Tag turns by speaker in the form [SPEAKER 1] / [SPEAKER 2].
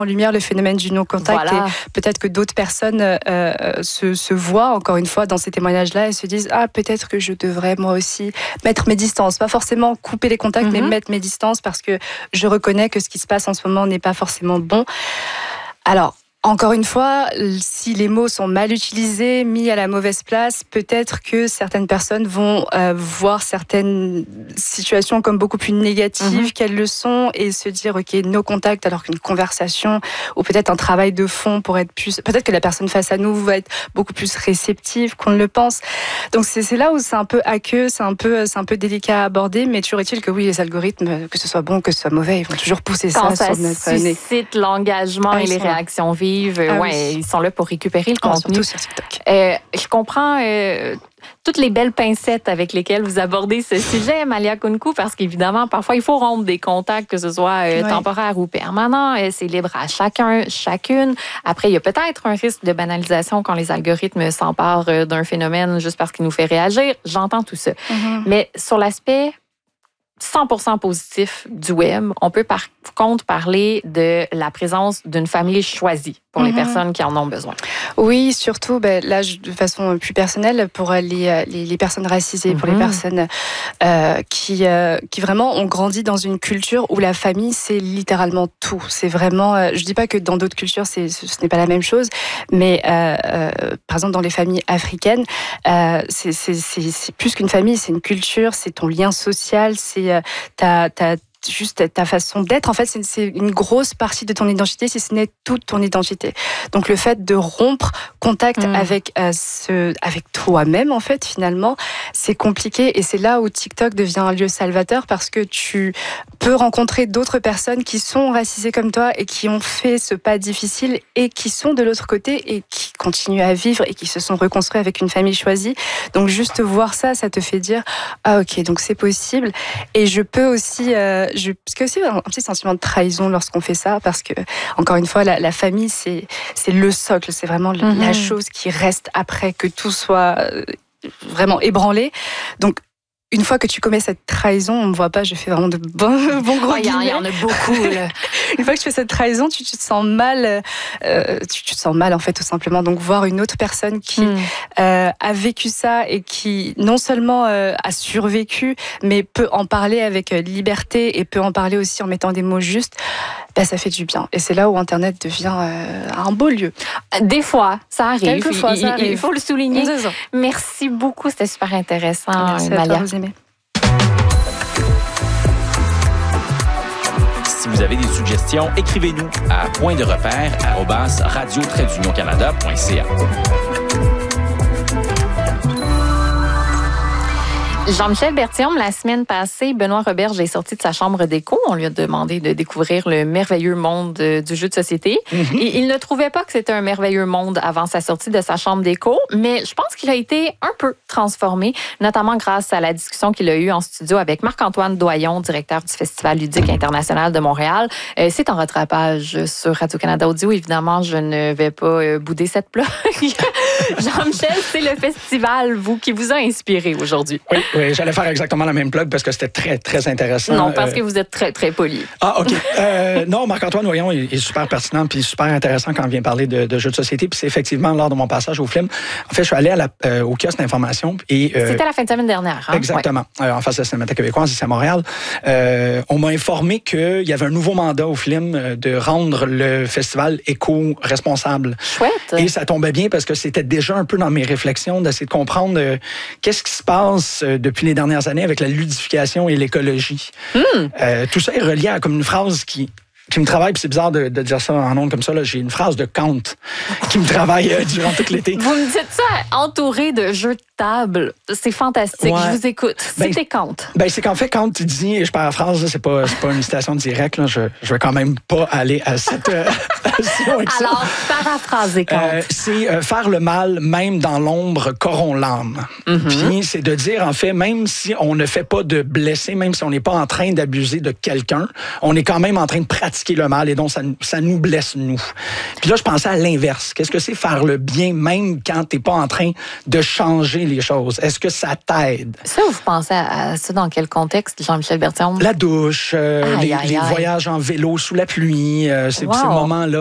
[SPEAKER 1] en lumière le phénomène du non-contact.
[SPEAKER 2] Voilà.
[SPEAKER 1] Et peut-être que d'autres personnes se voient, encore une fois, dans ces témoignages-là et se disent « Ah, peut-être que je devrais, moi aussi, mettre mes distances. » Pas forcément couper les contacts, mais mettre mes distances parce que je reconnais que ce qui se passe en ce moment n'est pas forcément bon. Alors, encore une fois, si les mots sont mal utilisés, mis à la mauvaise place, peut-être que certaines personnes vont voir certaines situations comme beaucoup plus négatives qu'elles le sont et se dire ok, no contact, alors qu'une conversation ou peut-être un travail de fond pour être plus, peut-être que la personne face à nous va être beaucoup plus réceptive qu'on ne le pense. Donc c'est là où c'est un peu aqueux, c'est un peu délicat à aborder, mais toujours est-il que oui, les algorithmes, que ce soit bon, que ce soit mauvais, ils vont toujours pousser
[SPEAKER 2] quand
[SPEAKER 1] ça sur notre nez.
[SPEAKER 2] suscite l'engagement et les réactions vives.
[SPEAKER 1] Oui.
[SPEAKER 2] Ils sont là pour récupérer le contenu.
[SPEAKER 1] Surtout sur TikTok.
[SPEAKER 2] Je comprends toutes les belles pincettes avec lesquelles vous abordez ce sujet, Malia Kounkou, parce qu'évidemment, parfois, il faut rompre des contacts, que ce soit temporaire ou permanent. C'est libre à chacun, chacune. Après, il y a peut-être un risque de banalisation quand les algorithmes s'emparent d'un phénomène juste parce qu'il nous fait réagir. J'entends tout ça. Mais sur l'aspect 100% positif du web, on peut par contre parler de la présence d'une famille choisie pour les personnes qui en ont besoin.
[SPEAKER 1] Oui, surtout, là, de façon plus personnelle, pour les personnes racisées, pour les personnes qui vraiment ont grandi dans une culture où la famille, c'est littéralement tout. C'est vraiment, je dis pas que dans d'autres cultures, ce n'est pas la même chose, mais par exemple, dans les familles africaines, c'est plus qu'une famille, c'est une culture, c'est ton lien social, c'est juste ta façon d'être. En fait, c'est une grosse partie de ton identité, si ce n'est toute ton identité. Donc, le fait de rompre contact avec toi-même, en fait, finalement, c'est compliqué. Et c'est là où TikTok devient un lieu salvateur parce que tu peux rencontrer d'autres personnes qui sont racisées comme toi et qui ont fait ce pas difficile et qui sont de l'autre côté et qui continuent à vivre et qui se sont reconstruits avec une famille choisie. Donc, juste voir ça, ça te fait dire « Ah, ok, donc c'est possible. » Et je peux aussi... parce que aussi un petit sentiment de trahison lorsqu'on fait ça, parce que encore une fois la famille c'est le socle, c'est vraiment la chose qui reste après que tout soit vraiment ébranlé. Donc une fois que tu commets cette trahison, on me voit pas, je fais vraiment de bons gros guillemets.
[SPEAKER 2] Il y en a beaucoup. Là.
[SPEAKER 1] Une fois que tu fais cette trahison, tu te sens mal. Tu te sens mal en fait, tout simplement. Donc voir une autre personne qui a vécu ça et qui non seulement a survécu, mais peut en parler avec liberté et peut en parler aussi en mettant des mots justes, ça fait du bien. Et c'est là où Internet devient un beau lieu.
[SPEAKER 2] Des fois, ça arrive.
[SPEAKER 1] Quelquefois, ça arrive.
[SPEAKER 2] Il faut le souligner. Merci beaucoup, c'était super intéressant.
[SPEAKER 1] Merci
[SPEAKER 2] Malia.
[SPEAKER 1] à toi, vous aimez.
[SPEAKER 3] Si vous avez des suggestions, écrivez-nous à pointderepère@radio-canada.ca.
[SPEAKER 2] Jean-Michel Berthiaume, la semaine passée, Benoît Roberge est sorti de sa chambre d'écho. On lui a demandé de découvrir le merveilleux monde du jeu de société. Et il ne trouvait pas que c'était un merveilleux monde avant sa sortie de sa chambre d'écho, mais je pense qu'il a été un peu transformé, notamment grâce à la discussion qu'il a eue en studio avec Marc-Antoine Doyon, directeur du Festival ludique international de Montréal. C'est en rattrapage sur Radio-Canada Audio. Évidemment, je ne vais pas bouder cette plug. Jean-Michel, c'est le festival, qui vous a inspiré aujourd'hui.
[SPEAKER 4] Oui, j'allais faire exactement la même plug parce que c'était très, très intéressant.
[SPEAKER 2] Non, parce que vous êtes très, très poli.
[SPEAKER 4] Ah, OK. Non, Marc-Antoine Doyon est super pertinent puis super intéressant quand on vient parler de jeux de société. Puis c'est effectivement lors de mon passage au film. En fait, je suis allé au kiosque d'information.
[SPEAKER 2] C'était la fin de semaine dernière. Hein?
[SPEAKER 4] Exactement. En face de la Cinémathèque québécoise, ici à Montréal. On m'a informé qu'il y avait un nouveau mandat au film de rendre le festival éco-responsable.
[SPEAKER 2] Chouette.
[SPEAKER 4] Et ça tombait bien parce que c'était déjà un peu dans mes réflexions d'essayer de comprendre qu'est-ce qui se passe depuis les dernières années avec la ludification et l'écologie. Tout ça est relié à comme une phrase qui me travaille, puis c'est bizarre de dire ça en ondes comme ça. Là. J'ai une phrase de Kant qui me travaille durant tout l'été.
[SPEAKER 2] Vous me dites ça entouré de jeux de table. C'est fantastique. Ouais. Je vous écoute. C'était Kant.
[SPEAKER 4] C'est qu'en fait, Kant dit, et je paraphrase, c'est pas une citation directe, là, je vais quand même pas aller à cette
[SPEAKER 2] Alors, paraphrasez Kant.
[SPEAKER 4] C'est faire le mal, même dans l'ombre, corrompt l'âme. Puis c'est de dire, en fait, même si on ne fait pas de blessés, même si on n'est pas en train d'abuser de quelqu'un, on est quand même en train de pratiquer le mal et donc ça nous blesse, nous. Puis là, je pensais à l'inverse. Qu'est-ce que c'est faire le bien même quand t'es pas en train de changer les choses? Est-ce que ça t'aide?
[SPEAKER 2] Ça, vous pensez à ça dans quel contexte, Jean-Michel Berthiaume?
[SPEAKER 4] La douche, les voyages en vélo sous la pluie, ces
[SPEAKER 2] Wow.
[SPEAKER 4] moments-là.